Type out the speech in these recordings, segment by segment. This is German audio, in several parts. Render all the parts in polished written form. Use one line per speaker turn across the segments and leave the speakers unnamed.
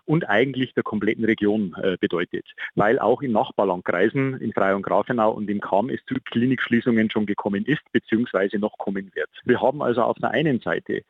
und eigentlich der kompletten Region bedeutet. Weil auch in Nachbarlandkreisen, in Freyung Grafenau und im Cham es zu Klinikschließungen schon gekommen ist, beziehungsweise noch kommen wird. Wir haben also auf der einen Seite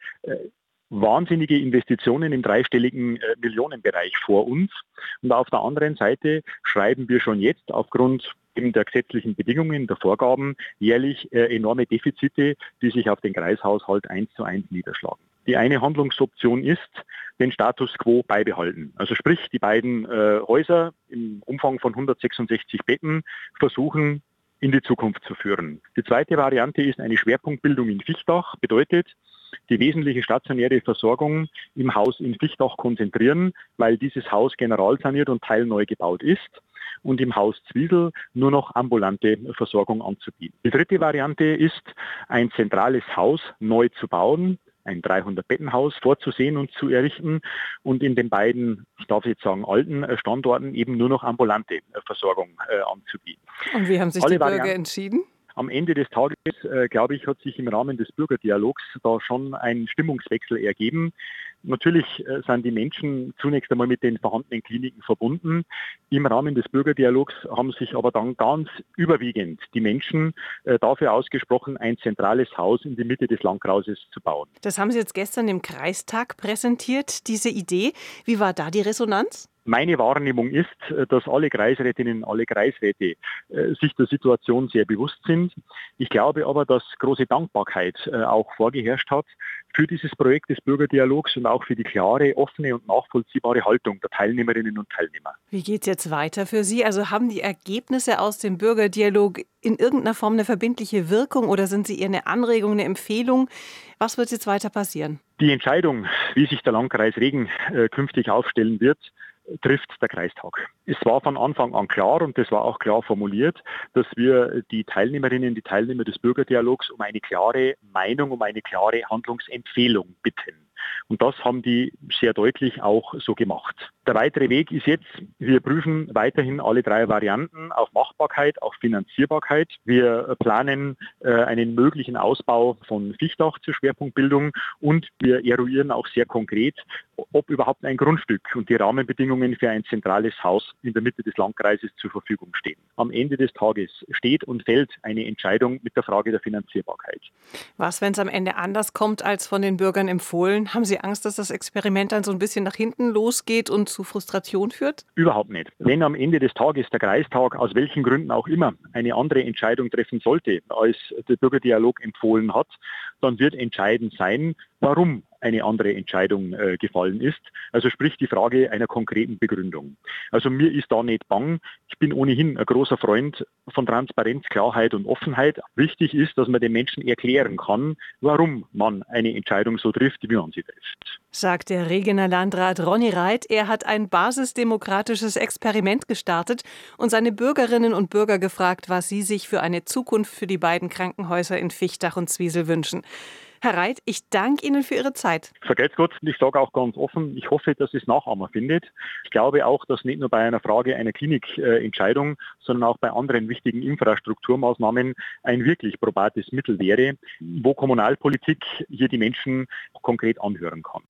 wahnsinnige Investitionen im dreistelligen Millionenbereich vor uns. Und auf der anderen Seite schreiben wir schon jetzt aufgrund eben der gesetzlichen Bedingungen, der Vorgaben jährlich enorme Defizite, die sich auf den Kreishaushalt 1:1 niederschlagen. Die eine Handlungsoption ist, den Status quo beibehalten. Also sprich, die beiden Häuser im Umfang von 166 Betten versuchen, in die Zukunft zu führen. Die zweite Variante ist eine Schwerpunktbildung in Fichtach, bedeutet, die wesentliche stationäre Versorgung im Haus in Fichtach konzentrieren, weil dieses Haus generalsaniert und teilneu gebaut ist und im Haus Zwiesel nur noch ambulante Versorgung anzubieten. Die dritte Variante ist, ein zentrales Haus neu zu bauen, ein 300-Betten-Haus vorzusehen und zu errichten und in den beiden, ich darf jetzt sagen, alten Standorten eben nur noch ambulante Versorgung anzubieten.
Und wie haben sich die Bürger entschieden?
Am Ende des Tages, glaube ich, hat sich im Rahmen des Bürgerdialogs da schon ein Stimmungswechsel ergeben. Natürlich sind die Menschen zunächst einmal mit den vorhandenen Kliniken verbunden. Im Rahmen des Bürgerdialogs haben sich aber dann ganz überwiegend die Menschen dafür ausgesprochen, ein zentrales Haus in die Mitte des Landkreises zu bauen.
Das haben Sie jetzt gestern im Kreistag präsentiert, diese Idee. Wie war da die Resonanz?
Meine Wahrnehmung ist, dass alle Kreisrätinnen, alle Kreisräte sich der Situation sehr bewusst sind. Ich glaube aber, dass große Dankbarkeit auch vorgeherrscht hat für dieses Projekt des Bürgerdialogs und auch für die klare, offene und nachvollziehbare Haltung der Teilnehmerinnen und Teilnehmer.
Wie geht es jetzt weiter für Sie? Also haben die Ergebnisse aus dem Bürgerdialog in irgendeiner Form eine verbindliche Wirkung oder sind sie eher eine Anregung, eine Empfehlung? Was wird jetzt weiter passieren?
Die Entscheidung, wie sich der Landkreis Regen künftig aufstellen wird, trifft der Kreistag. Es war von Anfang an klar und das war auch klar formuliert, dass wir die Teilnehmerinnen, die Teilnehmer des Bürgerdialogs um eine klare Meinung, um eine klare Handlungsempfehlung bitten. Und das haben die sehr deutlich auch so gemacht. Der weitere Weg ist jetzt, wir prüfen weiterhin alle drei Varianten auf Machbarkeit, auf Finanzierbarkeit. Wir planen einen möglichen Ausbau von Fichtach zur Schwerpunktbildung und wir eruieren auch sehr konkret, ob überhaupt ein Grundstück und die Rahmenbedingungen für ein zentrales Haus in der Mitte des Landkreises zur Verfügung stehen. Am Ende des Tages steht und fällt eine Entscheidung mit der Frage der Finanzierbarkeit.
Was, wenn es am Ende anders kommt als von den Bürgern empfohlen? Haben Sie Angst, dass das Experiment dann so ein bisschen nach hinten losgeht und zu Frustration führt?
Überhaupt nicht. Wenn am Ende des Tages der Kreistag aus welchen Gründen auch immer eine andere Entscheidung treffen sollte, als der Bürgerdialog empfohlen hat, dann wird entscheidend sein, warum eine andere Entscheidung gefallen ist. Also sprich die Frage einer konkreten Begründung. Also mir ist da nicht bang. Ich bin ohnehin ein großer Freund von Transparenz, Klarheit und Offenheit. Wichtig ist, dass man den Menschen erklären kann, warum man eine Entscheidung so trifft, wie man sie trifft.
Sagt der Regener Landrat Ronny Reit. Er hat ein basisdemokratisches Experiment gestartet und seine Bürgerinnen und Bürger gefragt, was sie sich für eine Zukunft für die beiden Krankenhäuser in Fichtach und Zwiesel wünschen. Herr Reit, ich danke Ihnen für Ihre Zeit.
Vergesst Gott, ich sage auch ganz offen, ich hoffe, dass es Nachahmer findet. Ich glaube auch, dass nicht nur bei einer Frage einer Klinikentscheidung, sondern auch bei anderen wichtigen Infrastrukturmaßnahmen ein wirklich probates Mittel wäre, wo Kommunalpolitik hier die Menschen konkret anhören kann.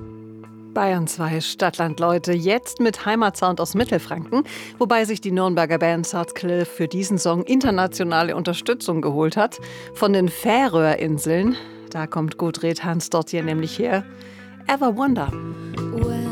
Bayern 2 Stadtland-Leute, jetzt mit Heimatsound aus Mittelfranken, wobei sich die Nürnberger Band Sutcliffe für diesen Song internationale Unterstützung geholt hat. Von den Färöerinseln, da kommt Gudrid Hansdottir nämlich her. Ever Wonder.